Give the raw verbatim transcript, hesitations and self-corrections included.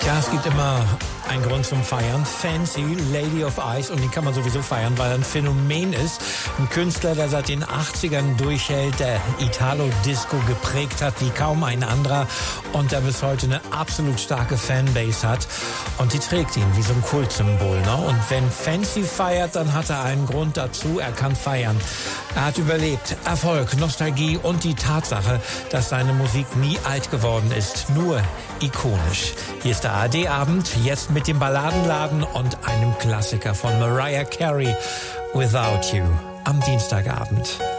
Ja, es gibt immer einen Grund zum Feiern. Fancy, Lady of Ice, und den kann man sowieso feiern, weil er ein Phänomen ist. Ein Künstler, der seit den achtzigern durchhält, der Italo-Disco geprägt hat wie kaum ein anderer und der bis heute eine absolut starke Fanbase hat. Und die trägt ihn wie so ein Kultsymbol. Ne? Und wenn Fancy feiert, dann hat er einen Grund dazu. Er kann feiern. Er hat überlebt. Erfolg, Nostalgie und die Tatsache, dass seine Musik nie alt geworden ist. Nur ikonisch. Hier ist der A R D-Abend, jetzt mit dem Balladenladen und einem Klassiker von Mariah Carey, Without You, am Dienstagabend.